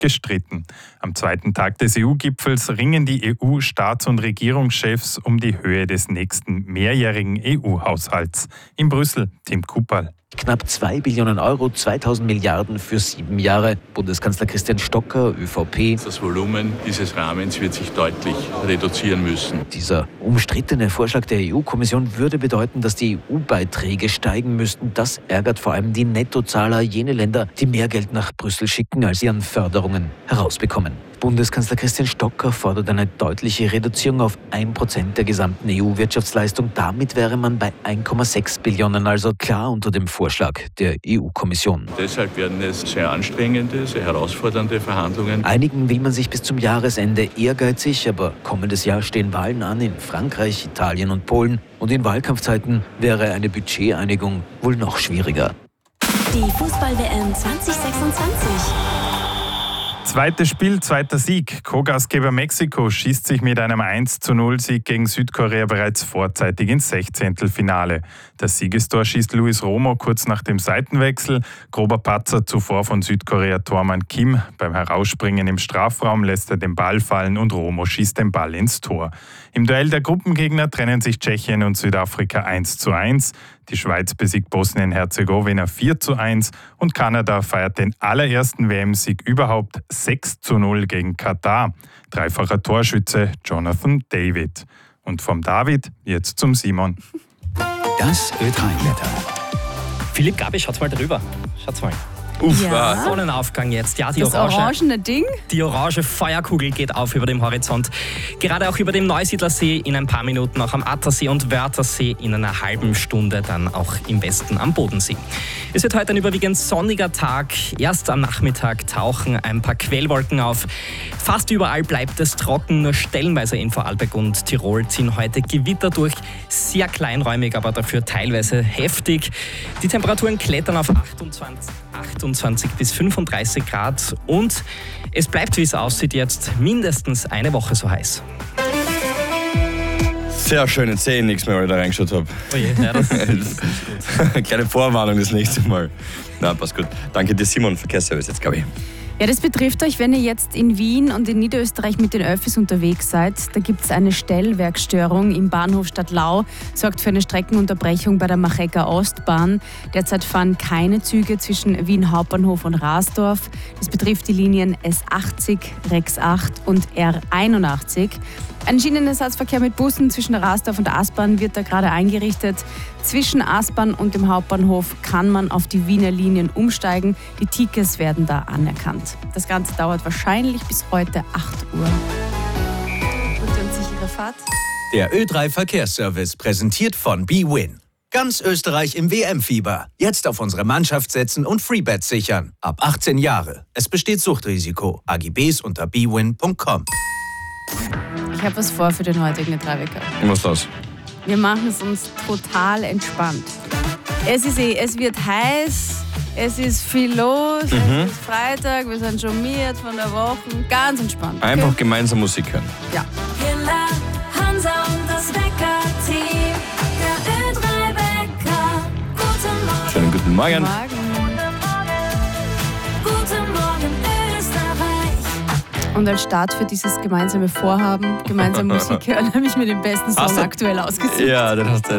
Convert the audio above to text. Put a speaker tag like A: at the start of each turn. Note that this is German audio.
A: gestritten. Am zweiten Tag des EU-Gipfels ringen die EU-Staats- und Regierungschefs um die Höhe des nächsten mehrjährigen EU-Haushalts. In Brüssel, Tim Kupperl.
B: Knapp 2 Billionen Euro, 2000 Milliarden für 7 Jahre. Bundeskanzler Christian Stocker, ÖVP.
C: Das Volumen dieses Rahmens wird sich deutlich reduzieren müssen.
B: Dieser umstrittene Vorschlag der EU-Kommission würde bedeuten, dass die EU-Beiträge steigen müssten. Das ärgert vor allem die Nettozahler, jene Länder, die mehr Geld nach Brüssel schicken, als sie an Förderungen herausbekommen. Bundeskanzler Christian Stocker fordert eine deutliche Reduzierung auf 1% der gesamten EU-Wirtschaftsleistung. Damit wäre man bei 1,6 Billionen, also klar unter dem Vorschlag der EU-Kommission.
C: Deshalb werden es sehr anstrengende, sehr herausfordernde Verhandlungen.
B: Einigen will man sich bis zum Jahresende ehrgeizig, aber kommendes Jahr stehen Wahlen an in Frankreich, Italien und Polen. Und in Wahlkampfzeiten wäre eine Budgeteinigung wohl noch schwieriger.
D: Die Fußball-WM 2026.
A: Zweites Spiel, zweiter Sieg. Co-Gastgeber Mexiko schießt sich mit einem 1:0-Sieg gegen Südkorea bereits vorzeitig ins 16. Das Siegestor schießt Luis Romo kurz nach dem Seitenwechsel. Grober Patzer zuvor von Südkorea-Tormann Kim. Beim Herausspringen im Strafraum lässt er den Ball fallen und Romo schießt den Ball ins Tor. Im Duell der Gruppengegner trennen sich Tschechien und Südafrika 1:1. Die Schweiz besiegt Bosnien-Herzegowina 4:1 und Kanada feiert den allerersten WM-Sieg überhaupt 6:0 gegen Katar. Dreifacher Torschütze Jonathan David. Und vom David jetzt zum Simon.
E: Das Ö3-Wetter.
F: Philipp Gabi, schaut mal drüber. Schaut mal.
G: Ja.
F: Sonnenaufgang jetzt. Ja,
G: Das orangene Ding.
F: Die orange Feuerkugel geht auf über dem Horizont. Gerade auch über dem Neusiedlersee in ein paar Minuten, auch am Attersee und Wörthersee in einer halben Stunde dann auch im Westen am Bodensee. Es wird heute ein überwiegend sonniger Tag. Erst am Nachmittag tauchen ein paar Quellwolken auf. Fast überall bleibt es trocken, nur stellenweise in Vorarlberg und Tirol ziehen heute Gewitter durch. Sehr kleinräumig, aber dafür teilweise heftig. Die Temperaturen klettern auf 28 bis 35 Grad und es bleibt, wie es aussieht, jetzt mindestens eine Woche so heiß.
H: Sehr schön, jetzt sehe ich nichts mehr, weil ich da reingeschaut habe.
F: Oh je, ja, das ist gut.
H: Kleine Vorwarnung das nächste Mal. Na, passt gut. Danke dir, Simon, Verkehrsservice jetzt, glaube ich.
G: Ja, das betrifft euch, wenn ihr jetzt in Wien und in Niederösterreich mit den Öffis unterwegs seid. Da gibt es eine Stellwerkstörung im Bahnhof Stadtlau, sorgt für eine Streckenunterbrechung bei der Machecker Ostbahn. Derzeit fahren keine Züge zwischen Wien Hauptbahnhof und Rasdorf. Das betrifft die Linien S80, Rex 8 und R81. Ein Schienenersatzverkehr mit Bussen zwischen Rasdorf und Aspern wird da gerade eingerichtet. Zwischen Aspern und dem Hauptbahnhof kann man auf die Wiener Linien umsteigen. Die Tickets werden da anerkannt. Das Ganze dauert wahrscheinlich bis heute 8 Uhr. Gute und sichere Fahrt.
E: Der Ö3 Verkehrsservice präsentiert von bwin. Ganz Österreich im WM-Fieber. Jetzt auf unsere Mannschaft setzen und Freebets sichern. Ab 18 Jahre. Es besteht Suchtrisiko. AGBs unter bwin.com.
G: Ich habe was vor für den heutigen Ö3-Wecker.
H: Was ist das?
G: Wir machen es uns total entspannt. Es wird heiß, es ist viel los, es ist Freitag, wir sind charmiert von der Woche. Ganz entspannt.
H: Einfach
G: okay?
H: gemeinsam Musik hören.
G: Ja.
D: Hilla, Hansa und das Wecker-Team. Der Ö3-Wecker. Guten Morgen.
H: Schönen guten Morgen.
D: Guten Morgen, Österreich.
G: Und als Start für dieses gemeinsame Vorhaben, gemeinsam Musik hören, habe ich mir den besten Song aktuell ausgesucht.
H: Ja, den hast du